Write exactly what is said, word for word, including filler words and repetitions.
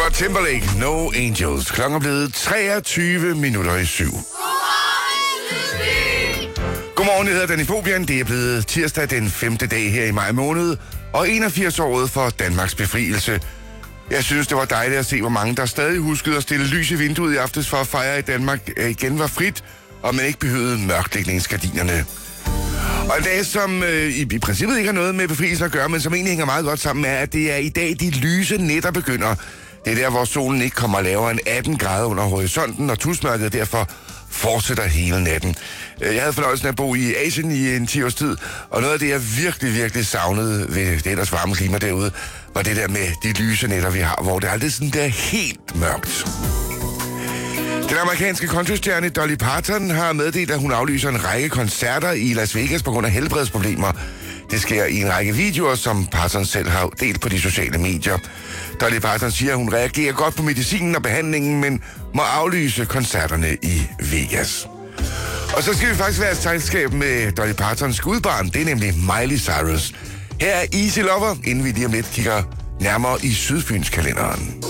var Timberlake, No Angels. Klokken er blevet treogtyve minutter i syv. Godmorgen, jeg hedder Danny Fobian. Det er blevet tirsdag den femte dag her i maj måned, og enogfirs-året for Danmarks befrielse. Jeg synes, det var dejligt at se, hvor mange der stadig huskede at stille lys i vinduet i aftes for at fejre, at Danmark igen var frit, og man ikke behøvede mørklægningsgardinerne. Og en dag, som øh, i, i princippet ikke har noget med befrielsen at gøre, men som egentlig hænger meget godt sammen med, at det er i dag, de lyse nætter begynder. Det er der, hvor solen ikke kommer lavere end atten grader under horisonten, og tusmørket derfor fortsætter hele natten. Jeg havde fornøjelsen af at bo i Asien i en ti års tid, og noget af det, jeg virkelig, virkelig savnede ved det ellers varme klima derude, var det der med de lyse nætter, vi har, hvor det aldrig sådan der helt mørkt. Den amerikanske countrystjerne Dolly Parton har meddelt, at hun aflyser en række koncerter i Las Vegas på grund af helbredsproblemer. Det sker i en række videoer, som Parton selv har delt på de sociale medier. Dolly Parton siger, at hun reagerer godt på medicinen og behandlingen, men må aflyse koncerterne i Vegas. Og så skal vi faktisk være i selskab med Dolly Partons gudbarn. Det er nemlig Miley Cyrus. Her er Easy Lover, inden vi lige om lidt kigger nærmere i Sydfyns kalenderen.